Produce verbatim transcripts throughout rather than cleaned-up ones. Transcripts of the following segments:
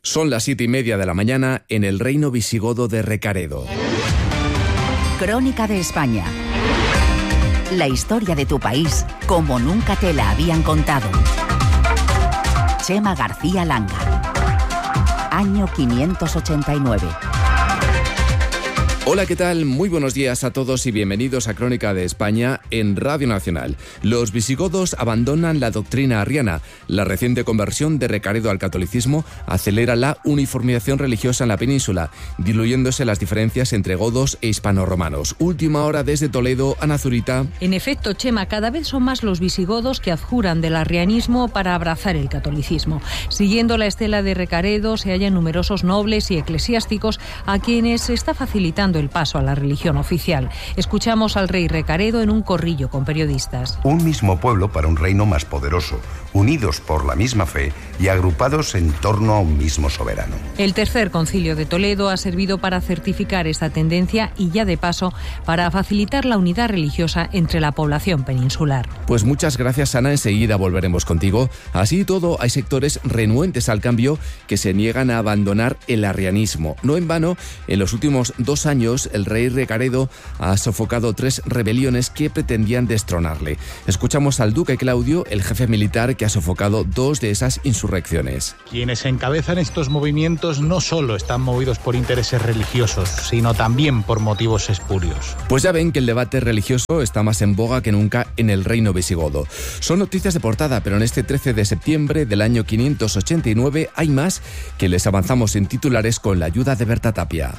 Son las siete y media de la mañana en el reino visigodo de Recaredo. Crónica de España. La historia de tu país como nunca te la habían contado. Chema García Langa. Año quinientos ochenta y nueve. Hola, ¿qué tal? Muy buenos días a todos y bienvenidos a Crónica de España en Radio Nacional. Los visigodos abandonan la doctrina arriana. La reciente conversión de Recaredo al catolicismo acelera la uniformización religiosa en la península, diluyéndose las diferencias entre godos e hispanoromanos. Última hora desde Toledo, Ana Zurita. En efecto, Chema, cada vez son más los visigodos que adjuran del arrianismo para abrazar el catolicismo. Siguiendo la estela de Recaredo se hallan numerosos nobles y eclesiásticos a quienes se está facilitando el paso a la religión oficial. Escuchamos al rey Recaredo en un corrillo con periodistas. Un mismo pueblo para un reino más poderoso, unidos por la misma fe y agrupados en torno a un mismo soberano. El tercer concilio de Toledo ha servido para certificar esta tendencia y ya de paso para facilitar la unidad religiosa entre la población peninsular. Pues muchas gracias, Ana. Enseguida volveremos contigo. Así y todo, hay sectores renuentes al cambio que se niegan a abandonar el arrianismo. No en vano, en los últimos dos años el rey Recaredo ha sofocado tres rebeliones que pretendían destronarle. Escuchamos al duque Claudio, el jefe militar que ha sofocado dos de esas insurrecciones. Quienes encabezan estos movimientos no solo están movidos por intereses religiosos, sino también por motivos espurios. Pues ya ven que el debate religioso está más en boga que nunca en el reino visigodo. Son noticias de portada, pero en este trece de septiembre del año quinientos ochenta y nueve hay más que les avanzamos en titulares con la ayuda de Berta Tapia.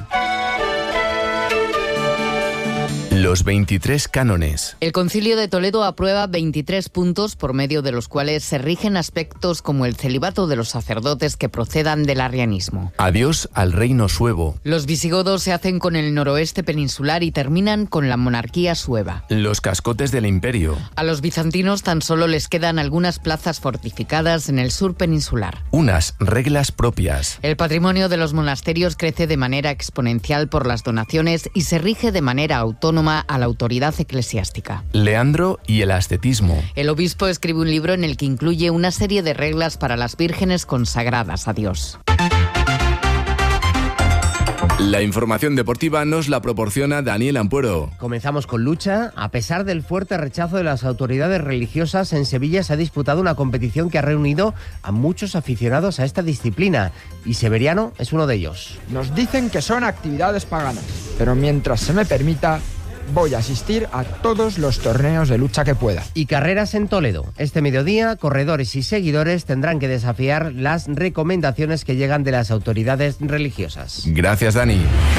Los veintitrés cánones. El Concilio de Toledo aprueba veintitrés puntos por medio de los cuales se rigen aspectos como el celibato de los sacerdotes que procedan del arrianismo. Adiós al reino suevo. Los visigodos se hacen con el noroeste peninsular y terminan con la monarquía sueva. Los cascotes del imperio. A los bizantinos tan solo les quedan algunas plazas fortificadas en el sur peninsular. Unas reglas propias. El patrimonio de los monasterios crece de manera exponencial por las donaciones y se rige de manera autónoma a la autoridad eclesiástica. Leandro y el ascetismo. El obispo escribe un libro en el que incluye una serie de reglas para las vírgenes consagradas a Dios. La información deportiva nos la proporciona Daniel Ampuero. Comenzamos con lucha. A pesar del fuerte rechazo de las autoridades religiosas, en Sevilla se ha disputado una competición que ha reunido a muchos aficionados a esta disciplina, y Severiano es uno de ellos. Nos dicen que son actividades paganas, pero mientras se me permita, voy a asistir a todos los torneos de lucha que pueda. Y carreras en Toledo. Este mediodía, corredores y seguidores tendrán que desafiar las recomendaciones que llegan de las autoridades religiosas. Gracias, Dani.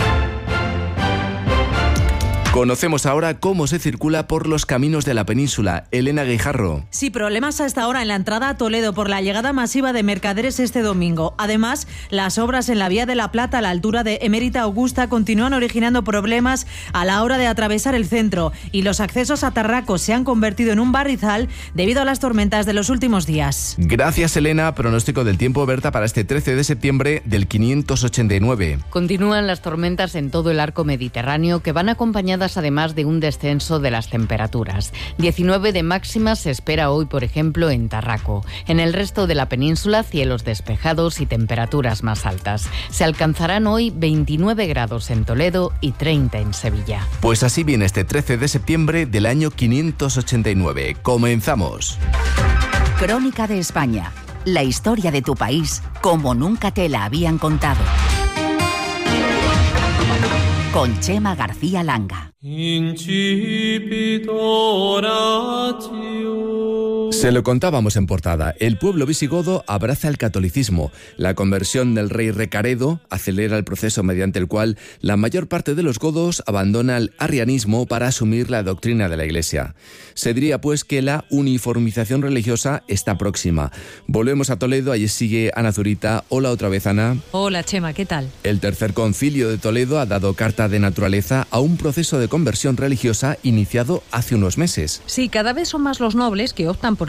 Conocemos ahora cómo se circula por los caminos de la península. Elena Guijarro. Sí, problemas hasta ahora en la entrada a Toledo por la llegada masiva de mercaderes este domingo. Además, las obras en la Vía de la Plata a la altura de Emérita Augusta continúan originando problemas a la hora de atravesar el centro, y los accesos a Tarraco se han convertido en un barrizal debido a las tormentas de los últimos días. Gracias, Elena. Pronóstico del tiempo, Berta, para este trece de septiembre del quinientos ochenta y nueve. Continúan las tormentas en todo el arco mediterráneo, que van acompañadas además de un descenso de las temperaturas. diecinueve de máxima se espera hoy, por ejemplo, en Tarraco. En el resto de la península, cielos despejados y temperaturas más altas. Se alcanzarán hoy veintinueve grados en Toledo y treinta en Sevilla. Pues así viene este trece de septiembre del año quinientos ochenta y nueve. Comenzamos. Crónica de España. La historia de tu país como nunca te la habían contado. Con Chema García Langa. Se lo contábamos en portada. El pueblo visigodo abraza el catolicismo. La conversión del rey Recaredo acelera el proceso mediante el cual la mayor parte de los godos abandona el arrianismo para asumir la doctrina de la Iglesia. Se diría pues que la uniformización religiosa está próxima. Volvemos a Toledo, allí sigue Ana Zurita. Hola otra vez, Ana. Hola, Chema, ¿qué tal? El tercer concilio de Toledo ha dado carta de naturaleza a un proceso de conversión religiosa iniciado hace unos meses. Sí, cada vez son más los nobles que optan por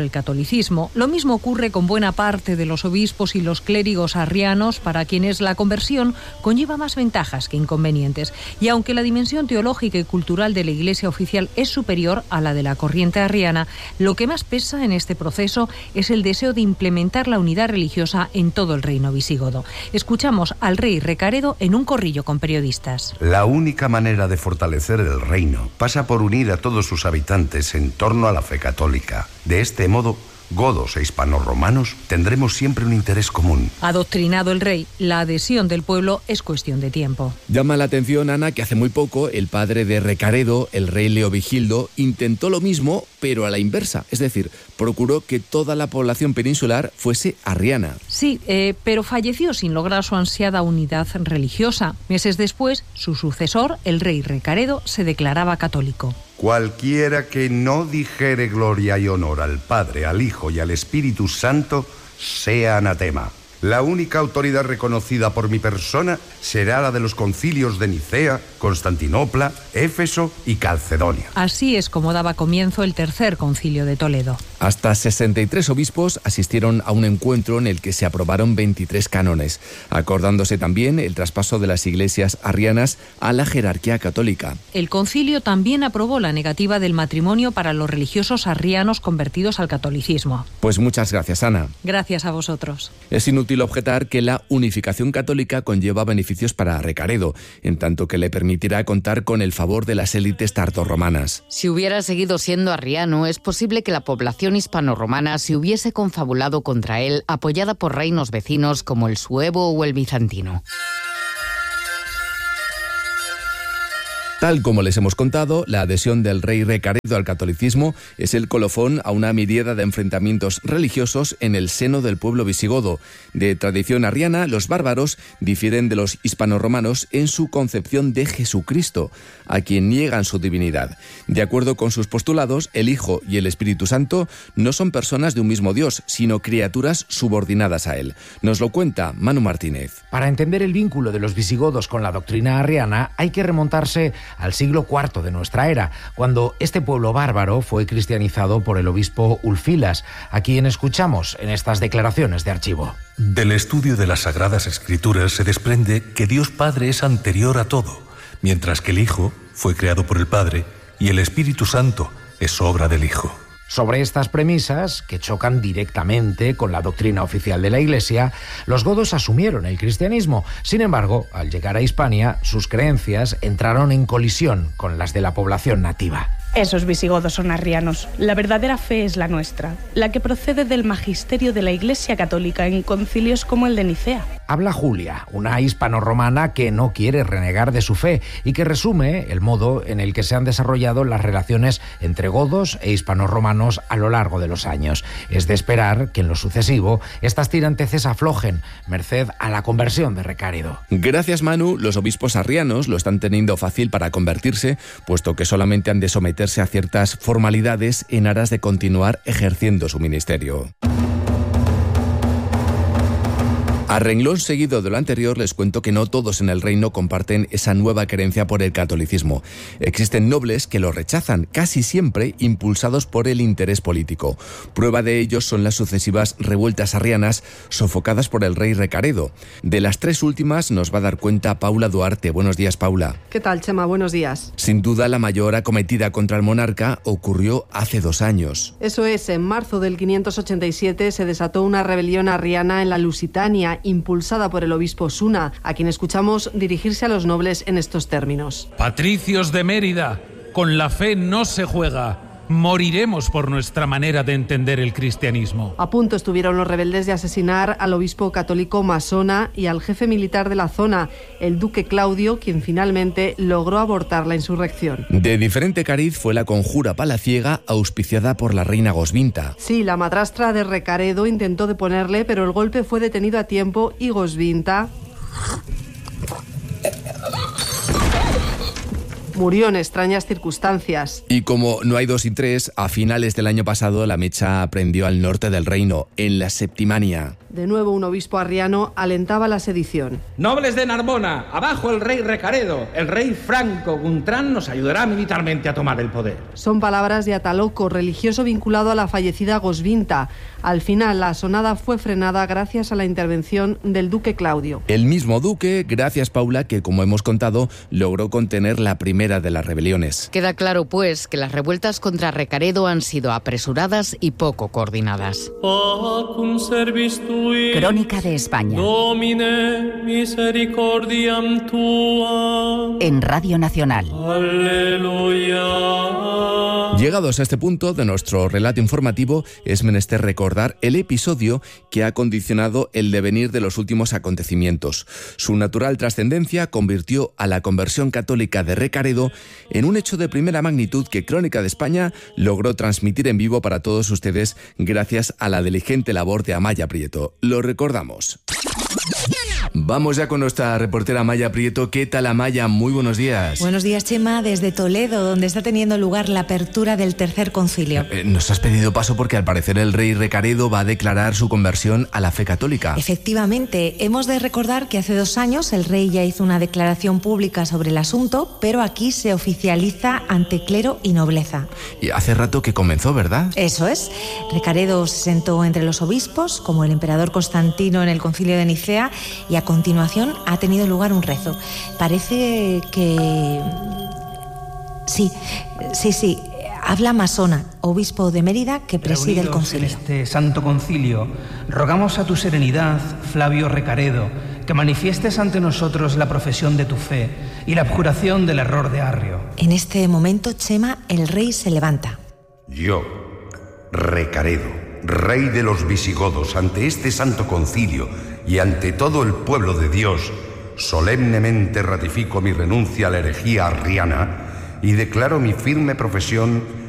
el catolicismo. Lo mismo ocurre con buena parte de los obispos y los clérigos arrianos, para quienes la conversión conlleva más ventajas que inconvenientes. Y aunque la dimensión teológica y cultural de la Iglesia oficial es superior a la de la corriente arriana, lo que más pesa en este proceso es el deseo de implementar la unidad religiosa en todo el reino visigodo. Escuchamos al rey Recaredo en un corrillo con periodistas. La única manera de fortalecer el reino pasa por unir a todos sus habitantes en torno a la fe católica. De este modo, godos e hispanorromanos tendremos siempre un interés común. Adoctrinado el rey, la adhesión del pueblo es cuestión de tiempo. Llama la atención, Ana, que hace muy poco el padre de Recaredo, el rey Leovigildo, intentó lo mismo, pero a la inversa. Es decir, procuró que toda la población peninsular fuese arriana. Sí, eh, pero falleció sin lograr su ansiada unidad religiosa. Meses después, su sucesor, el rey Recaredo, se declaraba católico. Cualquiera que no dijere gloria y honor al Padre, al Hijo y al Espíritu Santo, sea anatema. La única autoridad reconocida por mi persona será la de los concilios de Nicea, Constantinopla, Éfeso y Calcedonia. Así es como daba comienzo el tercer concilio de Toledo. Hasta sesenta y tres obispos asistieron a un encuentro en el que se aprobaron veintitrés cánones, acordándose también el traspaso de las iglesias arrianas a la jerarquía católica. El concilio también aprobó la negativa del matrimonio para los religiosos arrianos convertidos al catolicismo. Pues muchas gracias, Ana. Gracias a vosotros. Es inútil objetar que la unificación católica conlleva beneficios para Recaredo, en tanto que le permitirá contar con el favor de las élites tardorromanas. Si hubiera seguido siendo arriano, es posible que la población hispanorromana se hubiese confabulado contra él, apoyada por reinos vecinos como el suevo o el bizantino. Tal como les hemos contado, la adhesión del rey Recaredo al catolicismo es el colofón a una miríada de enfrentamientos religiosos en el seno del pueblo visigodo. De tradición arriana, los bárbaros difieren de los hispanorromanos en su concepción de Jesucristo, a quien niegan su divinidad. De acuerdo con sus postulados, el Hijo y el Espíritu Santo no son personas de un mismo Dios, sino criaturas subordinadas a él. Nos lo cuenta Manu Martínez. Para entender el vínculo de los visigodos con la doctrina arriana, hay que remontarse al siglo cuarto de nuestra era, cuando este pueblo bárbaro fue cristianizado por el obispo Ulfilas, a quien escuchamos en estas declaraciones de archivo. Del estudio de las Sagradas Escrituras se desprende que Dios Padre es anterior a todo, mientras que el Hijo fue creado por el Padre y el Espíritu Santo es obra del Hijo. Sobre estas premisas, que chocan directamente con la doctrina oficial de la Iglesia, los godos asumieron el cristianismo. Sin embargo, al llegar a Hispania, sus creencias entraron en colisión con las de la población nativa. Esos visigodos son arrianos. La verdadera fe es la nuestra, la que procede del magisterio de la Iglesia Católica en concilios como el de Nicea. Habla Julia, una hispanorromana que no quiere renegar de su fe y que resume el modo en el que se han desarrollado las relaciones entre godos e hispanorromanos a lo largo de los años. Es de esperar que en lo sucesivo estas tiranteces aflojen, merced a la conversión de Recaredo. Gracias, Manu, los obispos arrianos lo están teniendo fácil para convertirse, puesto que solamente han de someterse a ciertas formalidades en aras de continuar ejerciendo su ministerio. A renglón seguido de lo anterior, les cuento que no todos en el reino comparten esa nueva creencia por el catolicismo. Existen nobles que lo rechazan, casi siempre impulsados por el interés político. Prueba de ello son las sucesivas revueltas arrianas sofocadas por el rey Recaredo. De las tres últimas nos va a dar cuenta Paula Duarte. Buenos días, Paula. ¿Qué tal, Chema? Buenos días. Sin duda, la mayor acometida contra el monarca ocurrió hace dos años. Eso es, en marzo del quinientos ochenta y siete se desató una rebelión arriana en la Lusitania, impulsada por el obispo Suna, a quien escuchamos dirigirse a los nobles en estos términos. Patricios de Mérida, con la fe no se juega. Moriremos por nuestra manera de entender el cristianismo. A punto estuvieron los rebeldes de asesinar al obispo católico Masona y al jefe militar de la zona, el duque Claudio, quien finalmente logró abortar la insurrección. De diferente cariz fue la conjura palaciega auspiciada por la reina Goswinta. Sí, la madrastra de Recaredo intentó deponerle, pero el golpe fue detenido a tiempo y Goswinta Murió en extrañas circunstancias. Y como no hay dos sin tres, a finales del año pasado la mecha prendió al norte del reino, en la Septimania. De nuevo un obispo arriano alentaba la sedición. Nobles de Narbona, abajo el rey Recaredo. El rey Franco Guntrán nos ayudará militarmente a tomar el poder. Son palabras de Ataloco, religioso vinculado a la fallecida Goswinta. Al final, la asonada fue frenada gracias a la intervención del duque Claudio. El mismo duque, gracias Paula, que como hemos contado, logró contener la primera de las rebeliones. Queda claro, pues, que las revueltas contra Recaredo han sido apresuradas y poco coordinadas. Crónica de España. En Radio Nacional. Llegados a este punto de nuestro relato informativo, es menester recordar el episodio que ha condicionado el devenir de los últimos acontecimientos. Su natural trascendencia convirtió a la conversión católica de Recaredo en un hecho de primera magnitud que Crónica de España logró transmitir en vivo para todos ustedes gracias a la diligente labor de Amaya Prieto. Lo recordamos. Vamos ya con nuestra reportera Amaya Prieto. ¿Qué tal, Amaya? Muy buenos días. Buenos días, Chema, desde Toledo, donde está teniendo lugar la apertura del tercer concilio. Eh, nos has pedido paso porque al parecer el rey Recaredo va a declarar su conversión a la fe católica. Efectivamente, hemos de recordar que hace dos años el rey ya hizo una declaración pública sobre el asunto, pero aquí se oficializa ante clero y nobleza. Y hace rato que comenzó, ¿verdad? Eso es. Recaredo se sentó entre los obispos, como el emperador Constantino en el concilio de Nicea, y a continuación ha tenido lugar un rezo. Parece que... Sí, sí, sí. Habla Masona, obispo de Mérida, que preside el concilio. En este santo concilio, rogamos a tu serenidad, Flavio Recaredo, que manifiestes ante nosotros la profesión de tu fe y la abjuración del error de Arrio. En este momento, Chema, el rey se levanta. Yo, Recaredo, rey de los visigodos, ante este santo concilio y ante todo el pueblo de Dios, solemnemente ratifico mi renuncia a la herejía arriana y declaro mi firme profesión